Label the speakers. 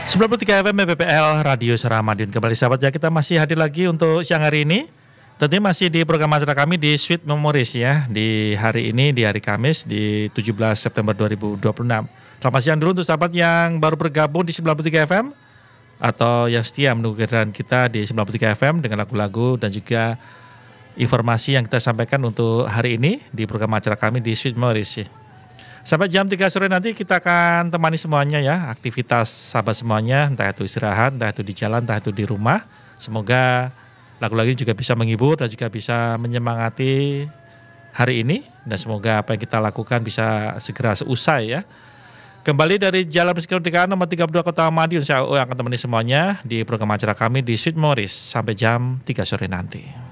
Speaker 1: 93 FM BPL Radio Suara Madiun. Kembali sahabat ya, kita masih hadir lagi untuk siang hari ini. Tentunya masih di program acara kami di Sweet Memories ya. Di hari ini, di hari Kamis di 17 September 2026. Selamat siang dulu untuk sahabat yang baru bergabung di 93 FM atau yang setia menunggu kehadiran kita di 93 FM dengan lagu-lagu dan juga informasi yang kita sampaikan untuk hari ini di program acara kami di Sweet Memories ya. Sampai jam 3 sore nanti kita akan temani semuanya ya, aktivitas sahabat semuanya, entah itu istirahat, entah itu di jalan, entah itu di rumah. Semoga lagu-lagu ini juga bisa menghibur dan juga bisa menyemangati hari ini. Dan semoga apa yang kita lakukan bisa segera seusai ya. Kembali dari Jalan Persekutuan nomor 32 Kota Madiun, saya akan temani semuanya di program acara kami di Sweet Memories sampai jam 3 sore nanti.